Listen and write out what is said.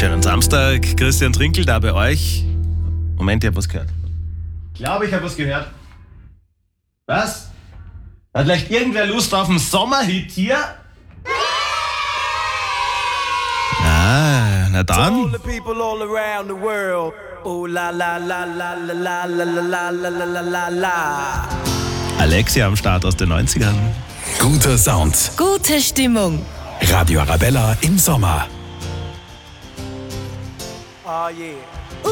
Schönen Samstag, Christian Trinkel da bei euch. Moment, ich habe was gehört. Ich glaube, ich habe was gehört. Was? Hat vielleicht irgendwer Lust auf einen Sommerhit hier? Ah, na dann. Alexia am Start aus den 90ern. Guter Sound. Gute Stimmung. Radio Arabella im Sommer. Oh yeah.